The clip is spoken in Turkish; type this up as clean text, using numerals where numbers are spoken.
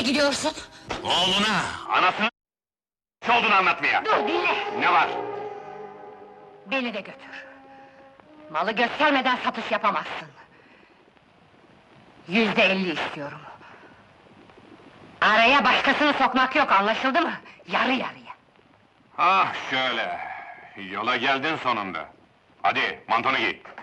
gidiyorsun? Oğluna, anasını ne olduğunu anlatmaya! Dur, dinle! Ne var? Beni de götür. Malı göstermeden satış yapamazsın. %50 istiyorum. Araya başkasını sokmak yok, anlaşıldı mı? Yarı yarıya. Ah şöyle! Yola geldin sonunda! Hadi, mantonu giy!